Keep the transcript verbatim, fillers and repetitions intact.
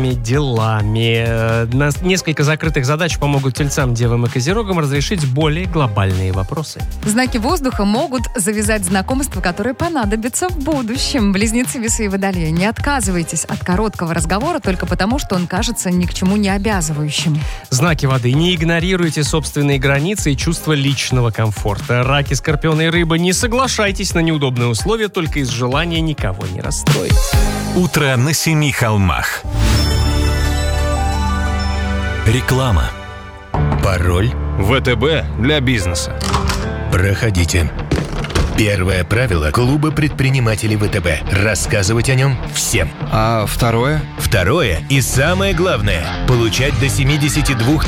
любимыми делами. Э, на- Несколько закрытых задач помогут тельцам, девам и козерогам разрешить более глобальные вопросы. Знаки воздуха могут завязать знакомства, которые понадобятся в будущем. Близнецы, весы и водолеи. Не отказывайтесь от короткого разговора только потому, что он кажется ни к чему не обязывающим. Знаки воды. Не игнорируйте собственные границы и чувство личного комфорта. Раки, скорпионы и рыбы. Не соглашайтесь на неудобные условия только из желания никого не расстроить. Утро на семи холмах. Реклама. Пароль. ВТБ для бизнеса. Проходите. Первое правило клуба предпринимателей ВТБ. Рассказывать о нем всем. А второе? Второе и самое главное – получать до семьдесят два